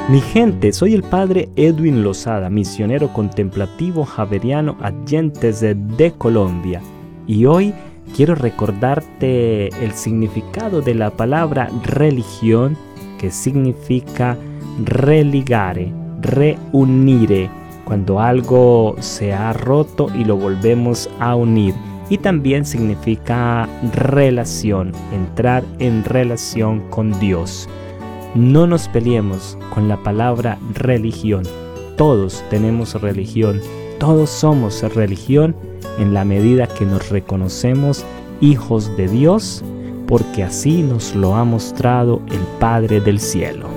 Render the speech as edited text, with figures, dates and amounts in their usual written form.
Mi gente, soy el padre Edwin Lozada, misionero contemplativo javeriano Adyentes de Colombia, y hoy quiero recordarte el significado de la palabra religión, que significa religare, reunire, cuando algo se ha roto y lo volvemos a unir. Y también significa relación, entrar en relación con Dios. No nos peleemos con la palabra religión. Todos tenemos religión, todos somos religión en la medida que nos reconocemos hijos de Dios, porque así nos lo ha mostrado el Padre del Cielo.